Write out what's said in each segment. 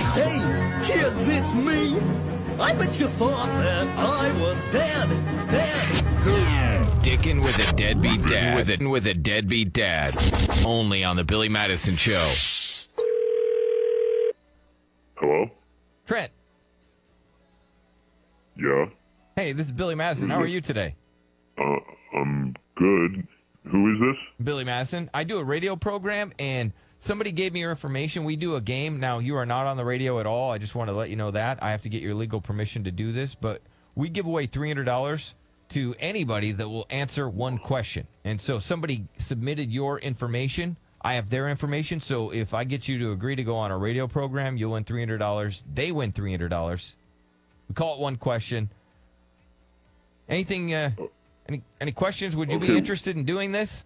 Hey, kids, it's me. I bet you thought that I was dead. Dickin' with a deadbeat dad. With a deadbeat dad. Only on the Billy Madison Show. Hello? Trent. Yeah? Hey, this is Billy Madison. How are you today? I'm good. Who is this? Billy Madison. I do a radio program, and somebody gave me your information. We do a game. Now, you are not on the radio at all. I just want to let you know that. I have to get your legal permission to do this, but we give away $300 to anybody that will answer one question. And so somebody submitted your information. I have their information, so if I get you to agree to go on a radio program, you'll win $300. They win $300. We call it one question. Anything, any questions? Would you be interested in doing this?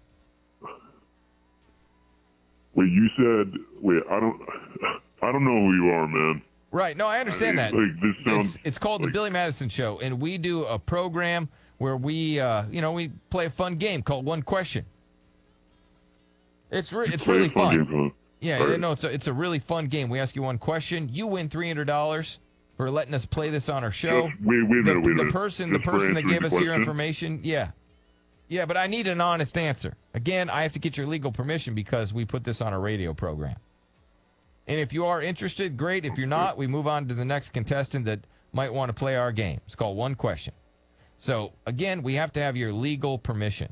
Wait, I don't know who you are, man. Right. No, I understand that. Like, this sounds It's called the Billy Madison Show, and we do a program where we play a fun game called One Question. It's really fun. Game, huh? Yeah, Right. no, it's a really fun game. We ask you one question, you win $300 for letting us play this on our show. Wait a minute. The person that gave us your information, yeah, but I need an honest answer. Again, I have to get your legal permission because we put this on a radio program. And if you are interested, great. If you're not, we move on to the next contestant that might want to play our game. It's called One Question. So, again, we have to have your legal permission.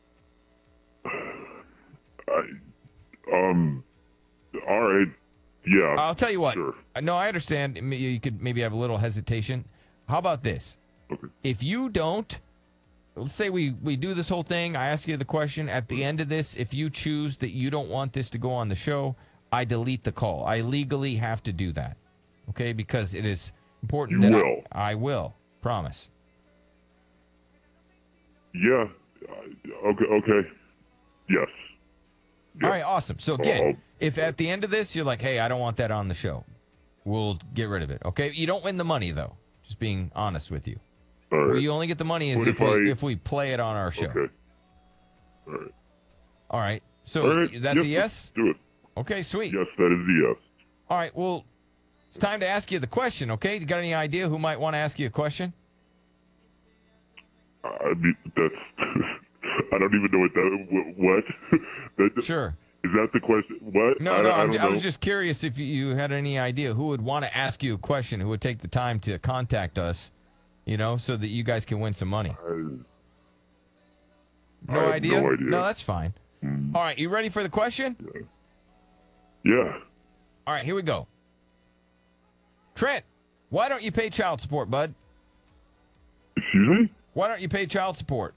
All right. Yeah. I'll tell you what. Sure. No, I understand. You could maybe have a little hesitation. How about this? Okay. If you don't, let's say we do this whole thing. I ask you the question. At the end of this, if you choose that you don't want this to go on the show, I delete the call. I legally have to do that. Okay? Because it is important You that will. I will. Promise. Yeah. Okay. Yes. All right, awesome. So again, Oh. if at the end of this you're like, hey, I don't want that on the show, we'll get rid of it. Okay? You don't win the money, though. Just being honest with you. All right. Where you only get the money is What if we play it on our show. Okay. All right. All right. So All right. that's a Yes, yes? let's do it. Okay, sweet. Yes, that is a yes. All right, well, it's time to ask you the question, okay? You got any idea who might want to ask you a question? I mean, that's. I don't even know what. That, Sure. Is that the question? What? No, I don't I was know. just curious if you had any idea who would want to ask you a question, who would take the time to contact us, so that you guys can win some money. I have idea? no idea. No, that's fine. All right, you ready for the question? Yeah. All right, here we go. Trent, why don't you pay child support, bud? Excuse me? Why don't you pay child support?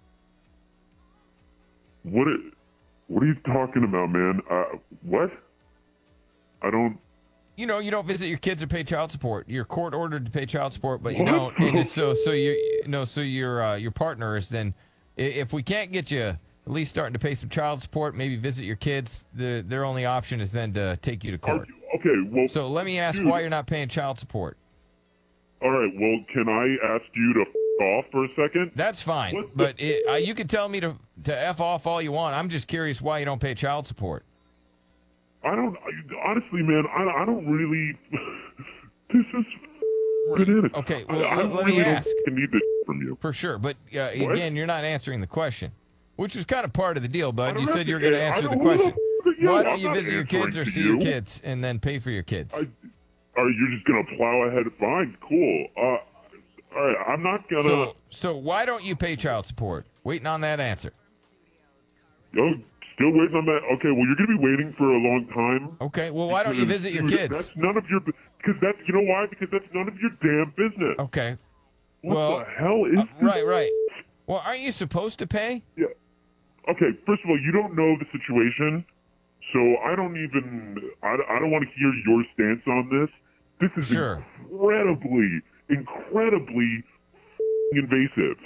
What are you talking about, man? What? I don't. You don't visit your kids or pay child support. You're court ordered to pay child support, but you What? don't. And so your partner is then, if we can't get you at least starting to pay some child support, maybe visit your kids, their only option is then to take you to court. Okay, well. So let me ask dude, why you're not paying child support. All right, well, can I ask you to off for a second? That's fine, What but you can tell me to F off all you want. I'm just curious why you don't pay child support. Honestly, man, I don't really. This is bananas. Okay, well, I let really me don't ask. need this from you. For sure, but again, you're not answering the question, which is kind of part of the deal, bud. You said you were going to answer the question. Why don't you visit your kids or see your kids and then pay for your kids? You're just gonna plow ahead? Fine, cool. All right, I'm not gonna. So why don't you pay child support? Waiting on that answer. Oh, still waiting on that. Okay, well, you're gonna be waiting for a long time. Okay, well, why don't you visit your kids? That's none of your. Because that's why? Because that's none of your damn business. Okay. What the hell is this? Right. Well, aren't you supposed to pay? Yeah. Okay, first of all, you don't know the situation, so I don't want to hear your stance on this. This is Sure. incredibly invasive.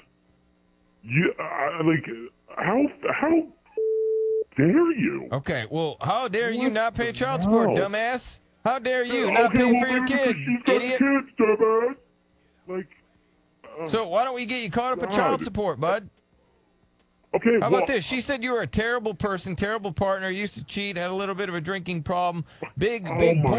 How dare you? Okay, well, how dare you not pay child support, hell? dumbass? How dare you not pay for your kid, She's got idiot? kids, dumbass. Like. So why don't we get you caught up in child support, bud? Okay. How well, about this? She said you were a terrible person, terrible partner, used to cheat, had a little bit of a drinking problem, big my